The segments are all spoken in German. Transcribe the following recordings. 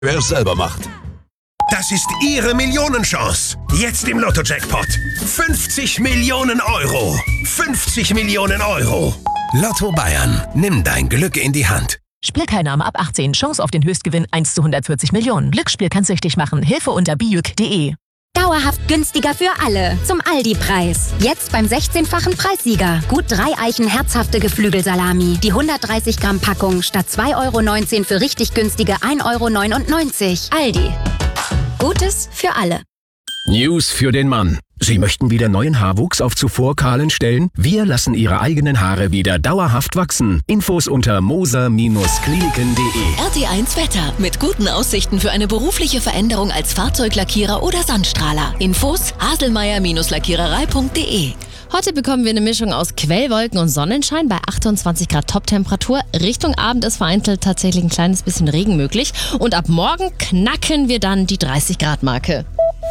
wer es selber macht. Das ist Ihre Millionenchance. Jetzt im Lotto-Jackpot. 50 Millionen Euro. 50 Millionen Euro. Lotto Bayern. Nimm dein Glück in die Hand. Spielteilnahme ab 18. Chance auf den Höchstgewinn 1 zu 140 Millionen. Glücksspiel kann süchtig machen. Hilfe unter biüc.de. Dauerhaft günstiger für alle. Zum Aldi-Preis. Jetzt beim 16-fachen Preissieger. Gut 3 Eichen herzhafte Geflügelsalami. Die 130 Gramm Packung statt 2,19 € für richtig günstige 1,99 €. Aldi. Gutes für alle. News für den Mann. Sie möchten wieder neuen Haarwuchs auf zuvor kahlen Stellen? Wir lassen Ihre eigenen Haare wieder dauerhaft wachsen. Infos unter moser-kliniken.de. RT1 Wetter. Mit guten Aussichten für eine berufliche Veränderung als Fahrzeuglackierer oder Sandstrahler. Infos haselmeier-lackiererei.de. Heute bekommen wir eine Mischung aus Quellwolken und Sonnenschein bei 28 Grad Toptemperatur. Richtung Abend ist vereinzelt tatsächlich ein kleines bisschen Regen möglich. Und ab morgen knacken wir dann die 30 Grad Marke.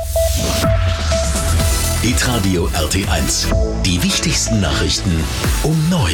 Hitradio RT1. Die wichtigsten Nachrichten um 9.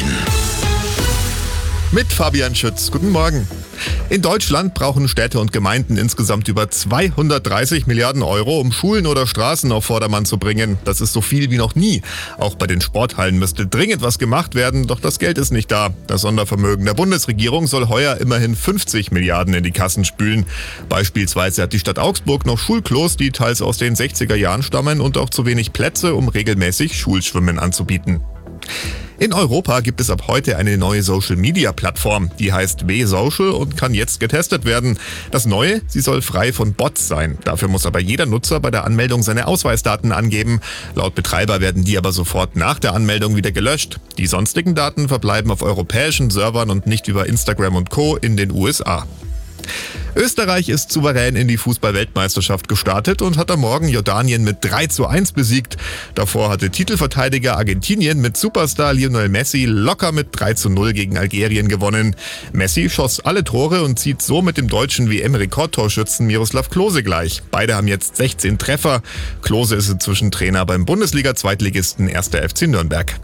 Mit Fabian Schütz. Guten Morgen. In Deutschland brauchen Städte und Gemeinden insgesamt über 230 Milliarden Euro, um Schulen oder Straßen auf Vordermann zu bringen. Das ist so viel wie noch nie. Auch bei den Sporthallen müsste dringend was gemacht werden, doch das Geld ist nicht da. Das Sondervermögen der Bundesregierung soll heuer immerhin 50 Milliarden in die Kassen spülen. Beispielsweise hat die Stadt Augsburg noch Schulklos, die teils aus den 60er Jahren stammen und auch zu wenig Plätze, um regelmäßig Schulschwimmen anzubieten. In Europa gibt es ab heute eine neue Social-Media-Plattform, die heißt W-Social und kann jetzt getestet werden. Das Neue, sie soll frei von Bots sein. Dafür muss aber jeder Nutzer bei der Anmeldung seine Ausweisdaten angeben. Laut Betreiber werden die aber sofort nach der Anmeldung wieder gelöscht. Die sonstigen Daten verbleiben auf europäischen Servern und nicht über Instagram und Co. in den USA. Österreich ist souverän in die Fußball-Weltmeisterschaft gestartet und hat am Morgen Jordanien mit 3:1 besiegt. Davor hatte Titelverteidiger Argentinien mit Superstar Lionel Messi locker mit 3:0 gegen Algerien gewonnen. Messi schoss alle Tore und zieht so mit dem deutschen WM-Rekordtorschützen Miroslav Klose gleich. Beide haben jetzt 16 Treffer. Klose ist inzwischen Trainer beim Bundesliga-Zweitligisten 1. FC Nürnberg.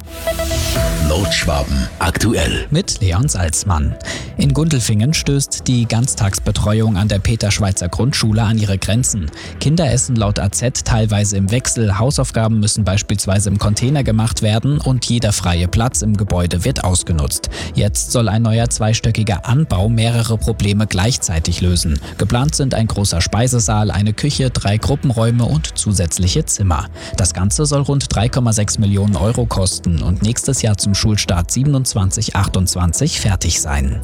Nordschwaben aktuell. Mit Leon Salzmann. In Gundelfingen stößt die Ganztagsbetreuung an der Peter-Schweizer Grundschule an ihre Grenzen. Kinder essen laut AZ teilweise im Wechsel, Hausaufgaben müssen beispielsweise im Container gemacht werden und jeder freie Platz im Gebäude wird ausgenutzt. Jetzt soll ein neuer zweistöckiger Anbau mehrere Probleme gleichzeitig lösen. Geplant sind ein großer Speisesaal, eine Küche, 3 Gruppenräume und zusätzliche Zimmer. Das Ganze soll rund 3,6 Millionen Euro kosten und nächstes Jahr zum Schulstart 27/28 fertig sein.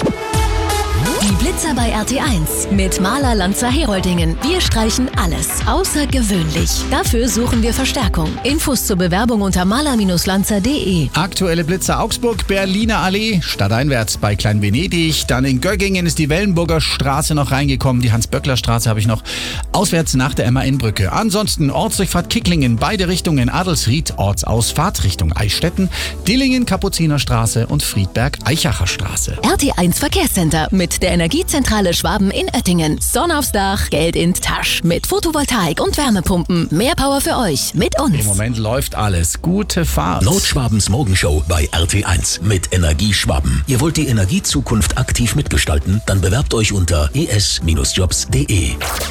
Die Blitzer bei RT1 mit Maler Lanzer Heroldingen. Wir streichen alles außergewöhnlich. Dafür suchen wir Verstärkung. Infos zur Bewerbung unter maler-lanzer.de. Aktuelle Blitzer Augsburg, Berliner Allee, stadteinwärts bei Klein-Venedig. Dann in Göggingen ist die Wellenburger Straße noch reingekommen. Die Hans-Böckler-Straße habe ich noch auswärts nach der MAN-Brücke. Ansonsten Ortsdurchfahrt Kicklingen, beide Richtungen Adelsried, Ortsausfahrt Richtung Eichstätten, Dillingen, Kapuzinerstraße und Friedberg-Eichacher Straße. RT1 Verkehrscenter mit der Energiezentrale Schwaben in Oettingen. Sonne aufs Dach, Geld in Tasch. Mit Photovoltaik und Wärmepumpen. Mehr Power für euch mit uns. Im Moment läuft alles. Gute Fahrt. Nordschwabens Morgenshow bei RT1 mit Energieschwaben. Ihr wollt die Energiezukunft aktiv mitgestalten? Dann bewerbt euch unter es-jobs.de.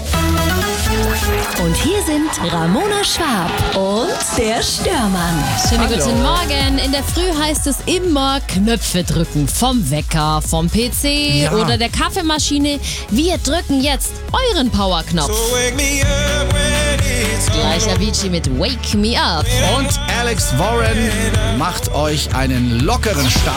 Und hier sind Ramona Schwab und der Störmann. Schönen guten Morgen. In der Früh heißt es immer Knöpfe drücken. Vom Wecker, vom PC oder der Kaffeemaschine. Wir drücken jetzt euren Powerknopf. Gleich Avicii mit Wake Me Up. Und Alex Warren macht euch einen lockeren Start